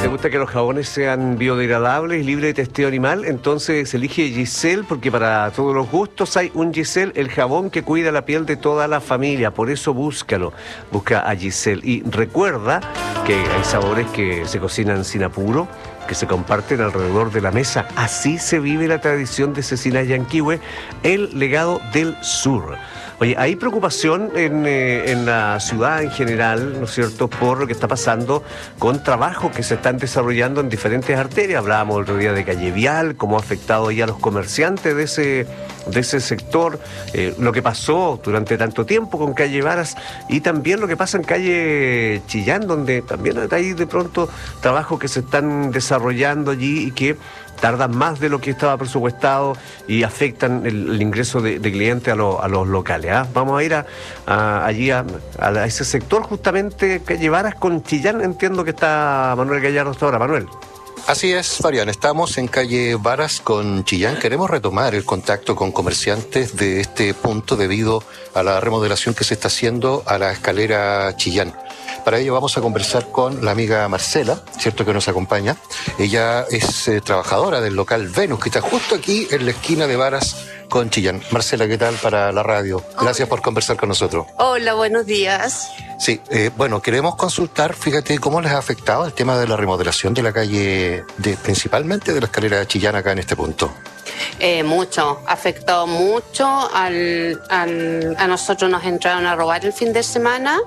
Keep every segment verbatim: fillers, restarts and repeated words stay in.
¿te gusta que los jabones sean biodegradables y libres de testeo animal? Entonces elige Giselle, porque para todos los gustos hay un Giselle, el jabón que cuida la piel de toda la familia. Por eso búscalo, busca a Giselle. Y recuerda que hay sabores que se cocinan sin apuro, que se comparten alrededor de la mesa. Así se vive la tradición de Cecinas Yanquihue, el legado del sur. Oye, hay preocupación en, eh, en la ciudad en general, ¿no es cierto?, por lo que está pasando con trabajos que se están desarrollando en diferentes arterias. Hablábamos el otro día de Calle Vial, cómo ha afectado ya a los comerciantes de ese, de ese sector, eh, lo que pasó durante tanto tiempo con Calle Varas y también lo que pasa en Calle Chillán, donde también hay de pronto trabajos que se están desarrollando allí y que tardan más de lo que estaba presupuestado y afectan el, el ingreso de, de clientes a, lo, a los locales. ¿eh? Vamos a ir a, a, allí a, a ese sector justamente, Calle Varas con Chillán. Entiendo que está Manuel Gallardo hasta ahora. Manuel. Así es, Fabián, estamos en Calle Varas con Chillán. Queremos retomar el contacto con comerciantes de este punto debido a la remodelación que se está haciendo a la escalera Chillán. Para ello vamos a conversar con la amiga Marcela, cierto que nos acompaña. Ella es eh, trabajadora del local Venus, que está justo aquí en la esquina de Varas con Chillán. Marcela, ¿qué tal para la radio? Gracias Hola. por conversar con nosotros. Hola, buenos días. Sí, eh, bueno, queremos consultar, fíjate, cómo les ha afectado el tema de la remodelación de la calle, de, principalmente de la escalera Chillán acá en este punto. Eh, mucho, ha afectado mucho. Al, al, a nosotros nos entraron a robar el fin de semana.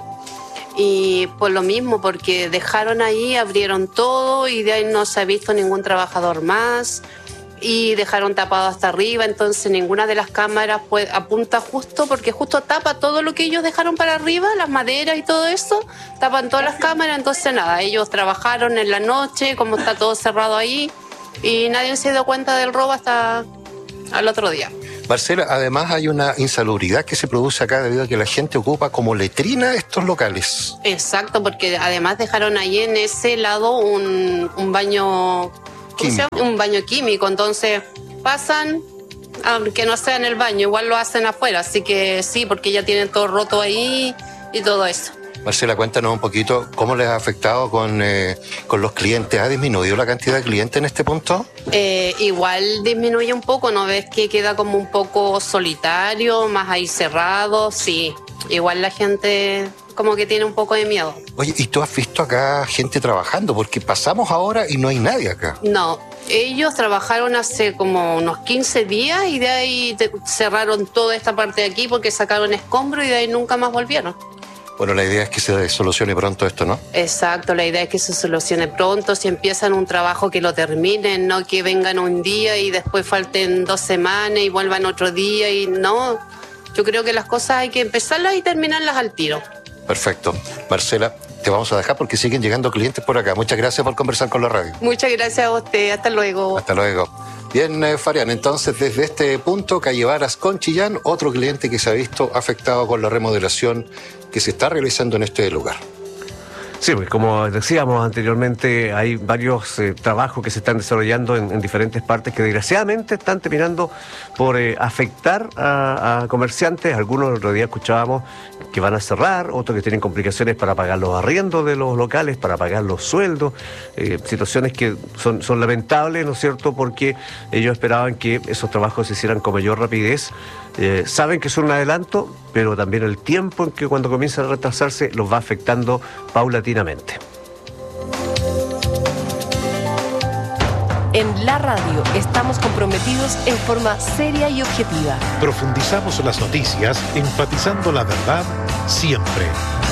Y por lo mismo, porque dejaron ahí, abrieron todo y de ahí no se ha visto ningún trabajador más y dejaron tapado hasta arriba, entonces ninguna de las cámaras puede, apunta justo, porque justo tapa todo lo que ellos dejaron para arriba, las maderas y todo eso, tapan todas las cámaras, entonces nada, ellos trabajaron en la noche, como está todo cerrado ahí y nadie se dio cuenta del robo hasta al otro día. Marcela, además hay una insalubridad que se produce acá debido a que la gente ocupa como letrina estos locales. Exacto, porque además dejaron ahí en ese lado un, un baño químico. un baño químico, entonces pasan, aunque no sea en el baño, igual lo hacen afuera, así que sí, porque ya tienen todo roto ahí y todo eso. Marcela, cuéntanos un poquito cómo les ha afectado con, eh, con los clientes. ¿Ha disminuido la cantidad de clientes en este punto? Eh, igual disminuye un poco, ¿no ves que queda como un poco solitario, más ahí cerrado? Sí, igual la gente como que tiene un poco de miedo. Oye, ¿y tú has visto acá gente trabajando? Porque pasamos ahora y no hay nadie acá. No, ellos trabajaron hace como unos quince días y de ahí te, cerraron toda esta parte de aquí porque sacaron escombros y de ahí nunca más volvieron. Bueno, la idea es que se solucione pronto esto, ¿no? Exacto, la idea es que se solucione pronto, si empiezan un trabajo que lo terminen, no que vengan un día y después falten dos semanas y vuelvan otro día y no. Yo creo que las cosas hay que empezarlas y terminarlas al tiro. Perfecto. Marcela, te vamos a dejar porque siguen llegando clientes por acá. Muchas gracias por conversar con la radio. Muchas gracias a usted, hasta luego. Hasta luego. Bien, eh, Farian, entonces desde este punto, Calle Varas con Chillán, otro cliente que se ha visto afectado con la remodelación que se está realizando en este lugar. Sí, pues como decíamos anteriormente, hay varios eh, trabajos que se están desarrollando en, en diferentes partes que desgraciadamente están terminando por eh, afectar a, a comerciantes. Algunos el otro día escuchábamos que van a cerrar, otros que tienen complicaciones para pagar los arriendos de los locales, para pagar los sueldos, eh, situaciones que son, son lamentables, ¿no es cierto?, porque ellos esperaban que esos trabajos se hicieran con mayor rapidez. Eh, saben que son un adelanto, pero también el tiempo en que cuando comienzan a retrasarse los va afectando paulatinamente. En la radio estamos comprometidos en forma seria y objetiva. Profundizamos las noticias, enfatizando la verdad siempre.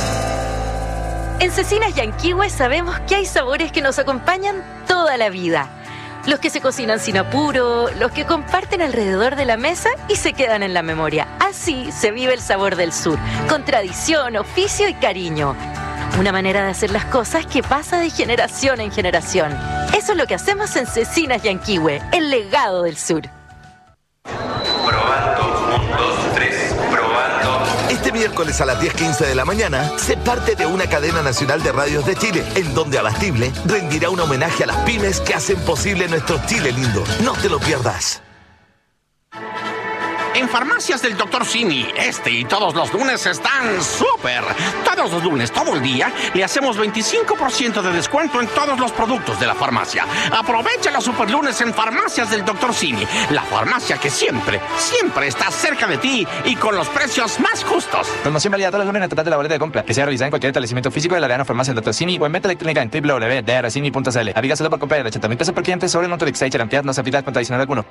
En Cecinas Yanquihue sabemos que hay sabores que nos acompañan toda la vida. Los que se cocinan sin apuro, los que comparten alrededor de la mesa y se quedan en la memoria. Así se vive el sabor del sur, con tradición, oficio y cariño. Una manera de hacer las cosas que pasa de generación en generación. Eso es lo que hacemos en Cecinas Yanquihue, el legado del sur. Probando, un, dos, tres, probando. Este miércoles a las diez quince de la mañana, sé parte de una cadena nacional de radios de Chile, en donde Abastible rendirá un homenaje a las pymes que hacen posible nuestro Chile lindo. No te lo pierdas. En Farmacias del doctor Simi, este y todos los lunes están súper. Todos los lunes, todo el día, le hacemos veinticinco por ciento de descuento en todos los productos de la farmacia. Aprovecha los superlunes en Farmacias del doctor Simi, la farmacia que siempre, siempre está cerca de ti y con los precios más justos. Promoción válida todos los lunes en el total de la boleta de compra, que sea realizada en cualquier establecimiento físico de la Veana Farmacia del doctor Simi o en venta electrónica en doble u doble u doble u punto d r simi punto c l. Aplica solo por compra de ochenta mil pesos por cliente sobre el monto de Exchange Garantías, no se aplica con adicional alguno.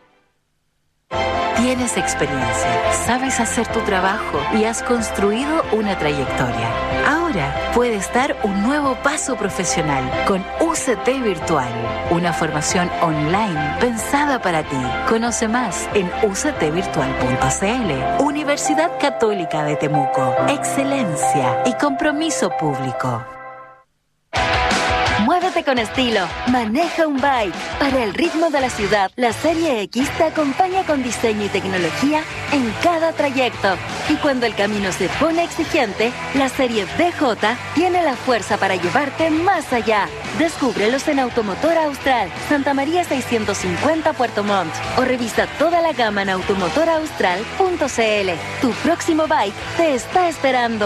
Tienes experiencia, sabes hacer tu trabajo y has construido una trayectoria. Ahora puedes dar un nuevo paso profesional con U C T Virtual, una formación online pensada para ti. Conoce más en u c t virtual punto c l. Universidad Católica de Temuco. Excelencia y compromiso público. Muévete con estilo, maneja un bike. Para el ritmo de la ciudad, la Serie X te acompaña con diseño y tecnología en cada trayecto. Y cuando el camino se pone exigente, la Serie D J tiene la fuerza para llevarte más allá. Descúbrelos en Automotor Austral, Santa María seiscientos cincuenta Puerto Montt. O revisa toda la gama en automotor austral punto c l. Tu próximo bike te está esperando.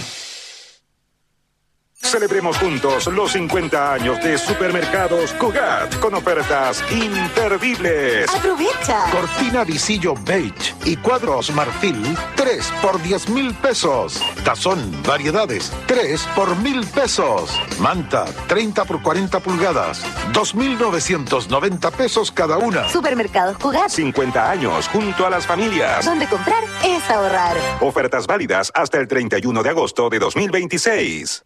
Celebremos juntos los cincuenta años de Supermercados Cugat con ofertas imperdibles. ¡Aprovecha! Cortina visillo beige y cuadros marfil, tres por diez mil pesos. Tazón variedades, tres por mil pesos. Manta, treinta por cuarenta pulgadas, dos mil novecientos noventa pesos cada una. Supermercados Cugat. cincuenta años junto a las familias. Donde comprar es ahorrar. Ofertas válidas hasta el treinta y uno de agosto de dos mil veintiséis.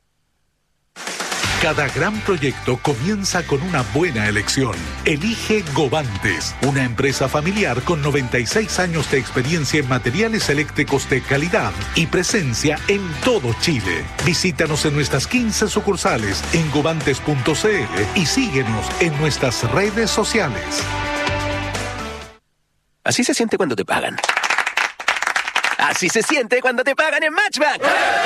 Cada gran proyecto comienza con una buena elección. Elige Govantes, una empresa familiar con noventa y seis años de experiencia en materiales eléctricos de calidad y presencia en todo Chile. Visítanos en nuestras quince sucursales en govantes punto c l y síguenos en nuestras redes sociales. Así se siente cuando te pagan. Así se siente cuando te pagan en Matchbank.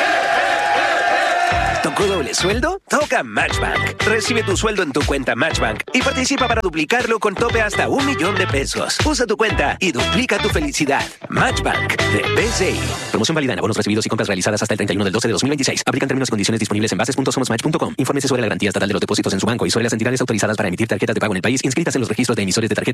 ¿Tocó doble sueldo? Toca Matchbank. Recibe tu sueldo en tu cuenta Matchbank y participa para duplicarlo con tope hasta un millón de pesos. Usa tu cuenta y duplica tu felicidad. Matchbank de B C I. Promoción válida en abonos recibidos y compras realizadas hasta el treinta y uno del doce de dos mil veintiséis. Aplican términos y condiciones disponibles en bases punto somos match punto com. Infórmese sobre la garantía estatal de los depósitos en su banco y sobre las entidades autorizadas para emitir tarjetas de pago en el país inscritas en los registros de emisores de tarjetas